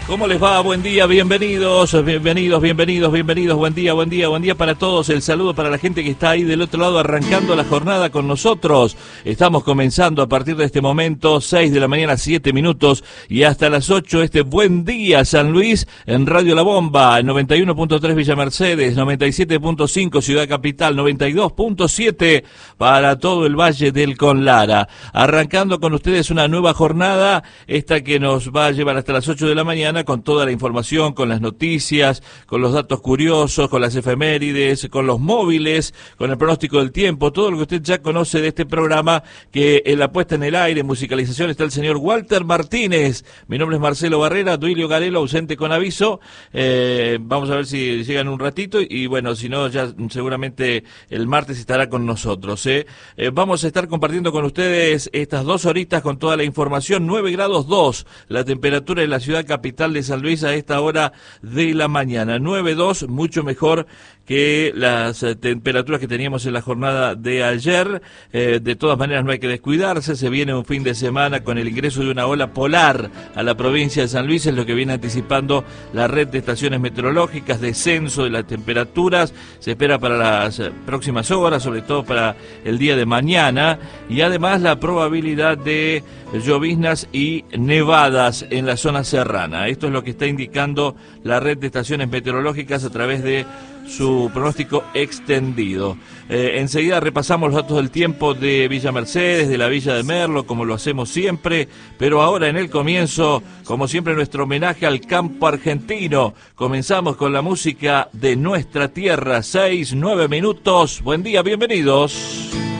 ¿Cómo les va? Buen día, bienvenidos, buen día para todos. El saludo para la gente que está ahí del otro lado arrancando la jornada con nosotros. Estamos comenzando a partir de este momento, 6 de la mañana, 7 minutos, y hasta las 8 este Buen Día San Luis en Radio La Bomba, en 91.3 Villa Mercedes, 97.5 Ciudad Capital, 92.7 para todo el Valle del Conlara. Arrancando con ustedes una nueva jornada, esta que nos va a llevar hasta las 8 de la mañana, con toda la información, con las noticias, con los datos curiosos, con las efemérides, con los móviles, con el pronóstico del tiempo, todo lo que usted ya conoce de este programa, que en la puesta en el aire, musicalización, está el señor Walter Martínez. Mi nombre es Marcelo Barrera, Duilio Garelo, ausente con aviso. Vamos a ver si llegan un ratito y bueno, si no, ya seguramente el martes estará con nosotros. Vamos a estar compartiendo con ustedes estas 2 horitas con toda la información. 9 grados 2, la temperatura en la ciudad capital de San Luis a esta hora de la mañana. 9.2, mucho mejor que las temperaturas que teníamos en la jornada de ayer. De todas maneras no hay que descuidarse, se viene un fin de semana con el ingreso de una ola polar a la provincia de San Luis, es lo que viene anticipando la red de estaciones meteorológicas, descenso de las temperaturas, se espera para las próximas horas, sobre todo para el día de mañana, y además la probabilidad de lloviznas y nevadas en la zona serrana. Esto es lo que está indicando la red de estaciones meteorológicas a través de su pronóstico extendido. Enseguida repasamos los datos del tiempo de Villa Mercedes, de la Villa de Merlo, como lo hacemos siempre, pero ahora en el comienzo, como siempre, nuestro homenaje al campo argentino. Comenzamos con la música de nuestra tierra, 6, 9 minutos. Buen día, bienvenidos.